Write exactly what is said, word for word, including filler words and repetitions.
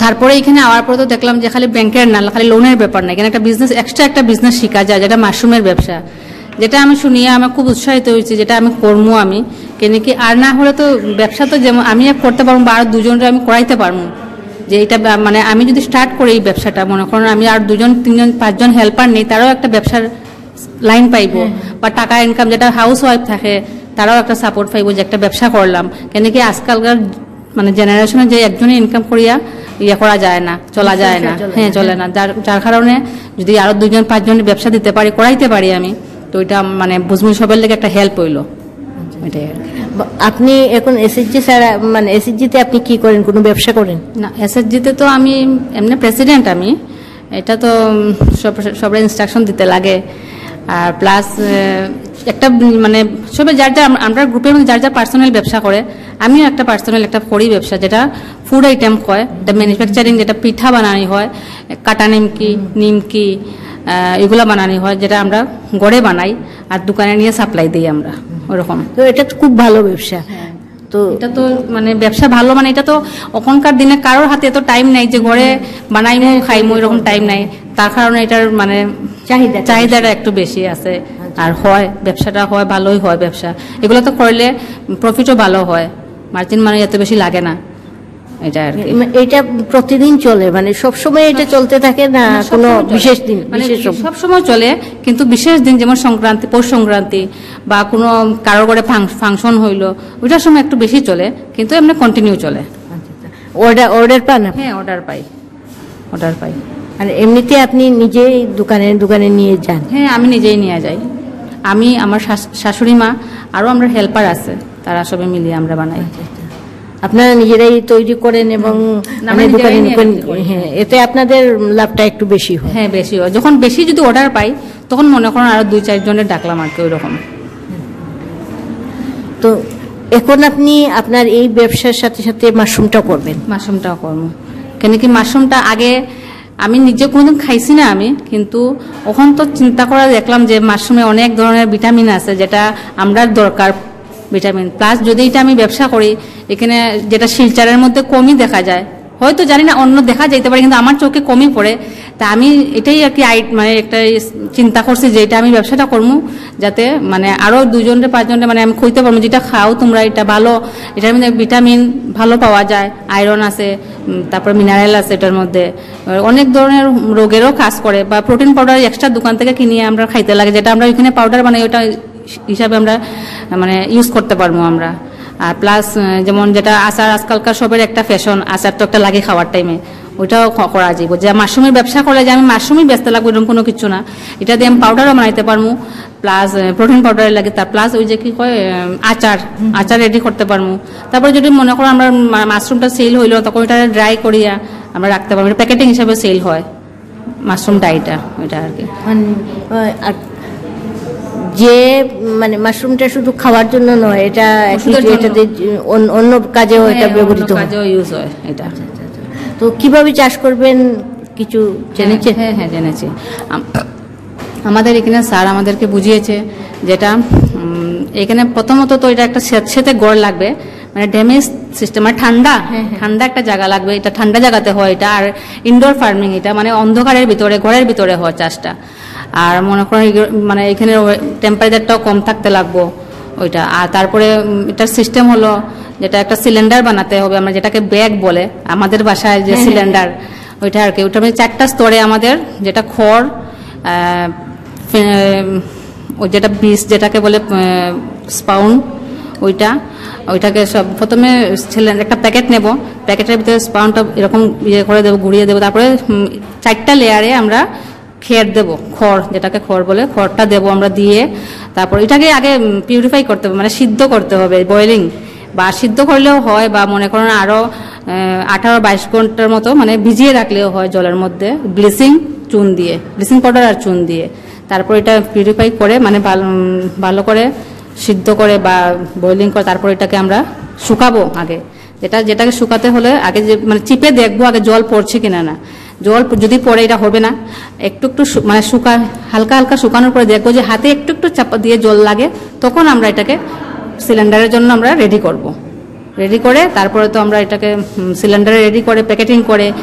তারপরে এখানে আওয়ার পরে তো দেখলাম যে খালি ব্যাংকের না, খালি লোনের ব্যাপার না, এখানে একটা বিজনেস, এক্সট্রা একটা বিজনেস শেখা যায়, যেটা মাশরুমের ব্যবসা, যেটা আমি শুনিয়ে আমার খুব উৎসাহিত হয়েছে, যেটা আমি করবো আমি কেন কি। আর না হলে তো ব্যবসা তো যেমন আমি করতে পারবো বা আর দুজনকে আমি করাইতে পারবো, যে এটা মানে আমি যদি স্টার্ট করি এই ব্যবসাটা, মনে করেন আমি আর দুজন তিনজন পাঁচজন হেল্পার নেই, তারাও একটা ব্যবসার লাইন পাইবো, বা টাকা ইনকাম, যেটা হাউস ওয়াইফ থাকে তারাও একটা সাপোর্ট পাইবো যে একটা ব্যবসা করলাম। কেন কি আজকালকার মানে জেনারেশনে যে একজনে ইনকাম করিয়া ইয়ে করা যায় না, চলা যায় না, হ্যাঁ চলে না, যার যার কারণে যদি আরো দুজন পাঁচজন ব্যবসা দিতে পারি, করাইতে পারি আমি, তো এটা মানে বুঝমুজ সবের লেগে একটা হেল্প হইলো। এটাই। আপনি এখন এসএসজি ছাড়া মানে এসএসজিতে আপনি কি করেন, কোনো ব্যবসা করেন? না, এসএসজিতে তো আমি এমনি প্রেসিডেন্ট, আমি এটা তো সব সবার ইনস্ট্রাকশন দিতে লাগে, আর প্লাস একটা মানে সবে যার যার আমরা গ্রুপের মধ্যে যার যার পার্সোনাল ব্যবসা করে, আমিও একটা পার্সোনাল একটা করি ব্যবসা, যেটা ফুড আইটেম হয়, এটা ম্যানুফ্যাকচারিং, যেটা পিঠা বানানি হয়, কাটা নিমকি নিমকি এগুলা বানানি হয়, যেটা আমরা গড়ে বানাই আর দোকানে নিয়ে সাপ্লাই দিই আমরা, ওরকম। তো এটা তো খুব ভালো ব্যবসা। তো এটা তো মানে ব্যবসা ভালো, মানে এটা তো এখনকার দিনে কারোর হাতে এত টাইম নাই যে ঘরে বানাইমু খাইমু, এরকম টাইম নাই, তার কারণে এটার মানে চাহিদা চাহিদাটা একটু বেশি আছে। আর হয় ব্যবসাটা হয়, ভালোই হয় ব্যবসা, এগুলো তো করলে প্রফিটও ভালো হয়, মার্জিন মানে এত বেশি লাগে না। এটা আর কি, এটা প্রতিদিন চলে, মানে সব সময় এটা চলতে থাকে না, কোনো বিশেষ দিন? মানে সব সময় চলে, কিন্তু বিশেষ দিন যেমন সংক্রান্তি, পৌষ সংক্রান্তি বা কোনো কারোর ঘরে ফাংশন হইলো, ওইটার সময় একটু বেশি চলে, কিন্তু এমনি কন্টিনিউ চলে। অর্ডার অর্ডার পান? হ্যাঁ অর্ডার পাই, অর্ডার পাই। আর এমনিতে আপনি নিজেই দোকানে দোকানে নিয়ে যান? হ্যাঁ আমি নিজেই নিয়ে যাই, আমি, আমার শাশুড়ি মা, আরও আমরা হেল্পার আছে, তারা সবাই মিলিয়ে আমরা বানাই। আপনারা নিজেরাই তৈরি করেন এবং দোকানে, হ্যাঁ, এতে আপনাদের লাভটা একটু বেশি হয়? হ্যাঁ বেশি হয়, যখন বেশি যদি অর্ডার পাই তখন মনে করেন আরো দুই চারজনের ডাকলাম আর কি, ওই রকম। তো এখন আপনি আপনার এই ব্যবসার সাথে সাথে মাশরুমটা করবেন? মাশরুমটাও করবো, কেন কি মাশরুমটা আগে আমি নিজে কোনোদিন খাইছি না আমি, কিন্তু ওখান তো চিন্তা করে দেখলাম যে মাশরুমে অনেক ধরনের ভিটামিন আছে, যেটা আমরা দরকার ভিটামিন। প্লাস যদি এটা আমি ব্যবসা করি, এখানে যেটা শিলচারের মধ্যে কমই দেখা যায়, হয়তো জানি না অন্য দেখা যাইতে পারে, কিন্তু আমার চোখে কমই পড়ে, তা আমি এটাই আর কি মানে একটা চিন্তা করছি যে এটা আমি ব্যবসাটা করবো, যাতে মানে আরো দুজনের পাঁচজনের মানে আমি খুঁজতে পারবো যেটা খাও তোমরা, এটা ভালো, এটার মধ্যে ভিটামিন ভালো পাওয়া যায়, আয়রন আছে, তারপর মিনারেল আছে, এটার মধ্যে অনেক ধরনের রোগেরও কাজ করে। বা প্রোটিন পাউডার এক্সট্রা দোকান থেকে কিনে আমরা খাইতে লাগে, যেটা আমরা ওইখানে পাউডার বানাই, ওটা হিসাবে আমরা মানে ইউজ করতে পারবো আমরা। আর প্লাস যেমন যেটা আচার, আজকালকার সবের একটা ফ্যাশন, আচার তো একটা লাগে খাওয়ার টাইমে, ওইটাও করা যাব। যে মাশরুমের ব্যবসা করলে যে আমি মাশরুমই বেচতে লাগবো এরকম কোনো কিছু না, এটা দিয়ে আমি পাউডারও বানাইতে পারবো, প্লাস প্রোটিন পাউডার লাগে, তার প্লাস ওই যে কি কয় আচার, আচার রেডি করতে পারবো। তারপরে যদি মনে করো আমরা মাশরুমটা সেল হইলো, তখন ওইটা ড্রাই করিয়া আমরা রাখতে পারবো, প্যাকেটিং হিসাবে সেল হয় মাশরুম ডাইটা, ওইটা আর কি। যে মানে মাশরুমটা শুধু খাওয়ার জন্য নয়, এটা অন্য কাজেও এটা ব্যবহৃত হয়, কাজেও ইউজ হয় এটা। তো কিভাবে চাষ করবেন কিছু জেনেছেন? হ্যাঁ হ্যাঁ জেনেছি, আমাদের এখানে স্যার আমাদেরকে বুঝিয়েছে, যেটা এখানে প্রথমত তো এটা একটা সেতে গড় লাগবে, মানে ড্যামেজ সিস্টেম, মানে ঠান্ডা ঠান্ডা একটা জায়গা লাগবে, এটা ঠান্ডা জায়গাতে হয় এটা। আর ইনডোর ফার্মিং, এটা মানে অন্ধকারের ভিতরে, ঘরের ভিতরে হয় চাষটা। আর মনে করেন মানে এখানে টেম্পারেচারটাও কম থাকতে লাগবো ওইটা। আর তারপরে এটার সিস্টেম হলো, যেটা একটা সিলিন্ডার বানাতে হবে, আমরা যেটাকে ব্যাগ বলে আমাদের বাসায়, যে সিলিন্ডার ওইটা আর কি। ওইটা মানে চারটা স্তরে আমাদের, যেটা খড়, ওই যেটা বীজ যেটাকে বলে স্পাউন, ওইটা ওইটাকে সব প্রথমে একটা প্যাকেট নেব, প্যাকেটের ভিতরে স্পাউনটা এরকম ইয়ে করে দেবো, ঘুরিয়ে দেবো, তারপরে চারটা লেয়ারে আমরা খের দেব, খড় যেটাকে খড় বলে, খড়টা দেব আমরা, দিয়ে তারপর এটাকে আগে পিউরিফাই করতে হবে, মানে সিদ্ধ করতে হবে, বয়েলিং বা সিদ্ধ করলেও হয়, বা মনে করেন আরো আঠারো বাইশ ঘন্টার মতো মানে ভিজিয়ে রাখলেও হয় জলের মধ্যে, ব্লিচিং চুন দিয়ে, ব্লিচিং পাউডার আর চুন দিয়ে। তারপর এটা পিউরিফাই করে মানে ভালো করে সিদ্ধ করে বা বয়েলিং করে, তারপর এটাকে আমরা শুকাবো আগে। যেটা যেটাকে শুকাতে হলে আগে যে মানে চিপে দেখবো আগে জল পড়ছে কিনা না, জল যদি পড়ে এটা হবে না, একটু একটু মানে শুকা হালকা হালকা শুকানোর পরে দেখবো যে হাতে একটু একটু চাপা দিয়ে জল লাগে, তখন আমরা এটাকে সিলিন্ডারের জন্য আমরা রেডি করব। রেডি করে তারপরে তো আমরা এটাকে সিলিন্ডারে রেডি করে প্যাকেটিং করে